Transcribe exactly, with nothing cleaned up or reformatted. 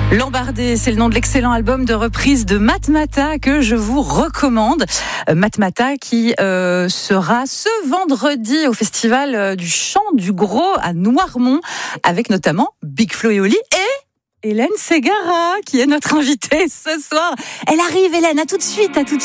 L'Embardé, c'est le nom de l'excellent album de reprise de Matmata que je vous recommande. Matmata qui euh, sera ce vendredi au festival euh, du Chant du Gros à Noirmont avec notamment Big Flo et Oli et Hélène Ségara qui est notre invitée ce soir. Elle arrive Hélène, à tout de suite, à tout de suite.